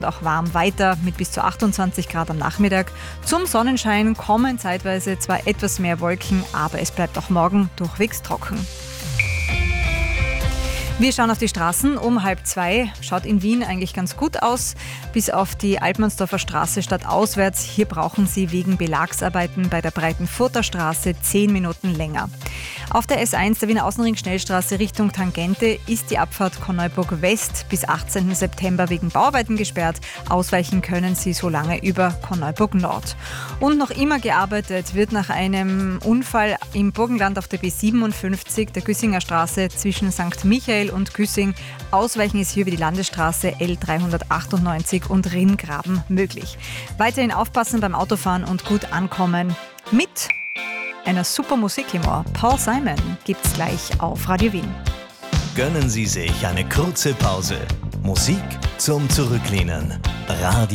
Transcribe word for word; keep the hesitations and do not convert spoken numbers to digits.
auch warm weiter mit bis zu achtundzwanzig Grad am Nachmittag. Zum Sonnenschein kommen zeitweise zwar etwas mehr Wolken, aber es bleibt auch morgen durchwegs trocken. Wir schauen auf die Straßen. Um halb zwei schaut in Wien eigentlich ganz gut aus. Bis auf die Altmannsdorfer Straße stadtauswärts. Hier brauchen Sie wegen Belagsarbeiten bei der Breitenfurter Straße zehn Minuten länger. Auf der S eins, der Wiener Außenring-Schnellstraße Richtung Tangente, ist die Abfahrt Korneuburg West bis achtzehnten September wegen Bauarbeiten gesperrt. Ausweichen können Sie so lange über Korneuburg Nord. Und noch immer gearbeitet wird nach einem Unfall im Burgenland auf der B siebenundfünfzig, der Güssinger Straße zwischen Sankt Michael und Güssing. Ausweichen ist hier über die Landesstraße L dreihundertachtundneunzig und Rinngraben möglich. Weiterhin aufpassen beim Autofahren und gut ankommen mit einer super Musik im Ohr. Paul Simon gibt's gleich auf Radio Wien. Gönnen Sie sich eine kurze Pause. Musik zum Zurücklehnen. Radio